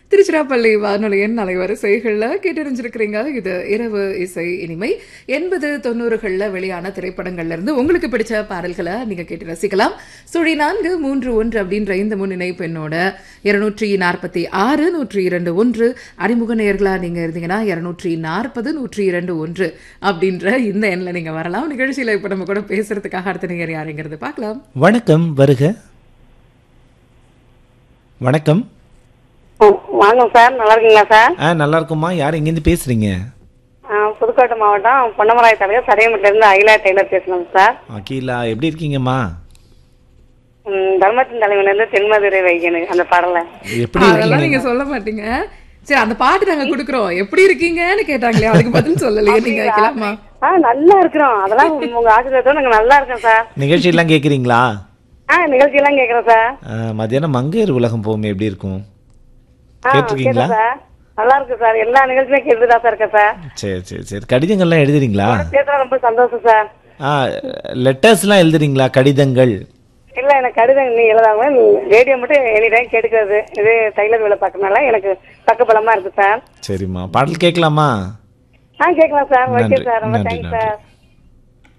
திருச்சிராப்பள்ளி வானொலியின் அலைவரிசைகள்ல கேட்டறிஞ்சிருக்கிறீங்க. இது இரவு இசை இனிமை. 80, 90களில் வெளியான திரைப்படங்கள்ல இருந்து உங்களுக்கு பிடிச்ச பாடல்களை நீங்க கேட்டு ரசிக்கலாம். சுழி 431 அப்படின்ற இந்த முன்னிணைப்பு என்னோட 246 102 அறிமுக நேயர்களா நீங்க இருந்தீங்கன்னா 240 102 அப்படின்ற இந்த எண்ணில் நீங்க வரலாம். நிகழ்ச்சியில இப்ப நம்ம கூட பேசுறதுக்காக அடுத்த நேயர் யாருங்கிறது பார்க்கலாம். வணக்கம், வருக. வணக்கம். வாங்க சார், நல்லா இருக்கீங்களா சார்? நல்லா இருக்குமா. யார் எங்கேருந்து பேசுறீங்க? புதுக்கோட்டை மாவட்டம் பொன்னமராய தலைவர் சரியமட்டில இருந்து அகிலா டெய்லர் பேசணும் சார். அகிலா, எப்படி இருக்கீங்கம்மா? தர்மத்தின் தலைமையில இருந்து தென்மதுரை வைக்கணும் அந்த பாடல. எப்படி அதெல்லாம் இருக்கீங்க? நீங்க சொல்ல மாட்டீங்க. சரி, அந்த பாட்டு நாங்க குடுக்குறோம். எப்படி இருக்கீங்கன்னு கேட்டாங்களே, அதுக்கு பதில் சொல்லலையே. நீங்க வைக்கலாமா? நல்லா இருக்கிறோம். அதெல்லாம் உங்க ஆசீர்வாதத்தோட நாங்க நல்லா இருக்கோம் சார். நிகழ்ச்சி எல்லாம் கேக்குறீங்களா? நிகழ்ச்சி எல்லாம் கேக்குறோம் சார். மத்தியானம் மங்கையர் உலகம் போமே எப்படி இருக்கும் கேட்டிருக்கீங்களா? சார் நல்லா இருக்கு சார். எல்லா நிகழ்ச்சியுமே கேட்டுதான் சார் இருக்கேன் சார். சரி சரி சரி. கடிதங்கள்லாம் எழுதுறீங்களா? பேசுறது ரொம்ப சந்தோஷம் சார். லெட்டர்ஸ் எல்லாம் எழுதுறீங்களா? கடிதங்கள் இல்ல, எனக்கு கடிதம் நீ எழுதாம ரேடியோ மட்டும் எனி டைம் கேட்டுக்கிறது. இது டைலர் வேலை பார்க்கறதுனால எனக்கு பக்கபலமா இருக்கு சார். சரிம்மா, பாடல் கேட்கலாமா? கேட்கலாம் சார். ஓகே நன்றி சார், ரொம்ப நன்றி தேங்க்ஸ் நன்றி. சார்.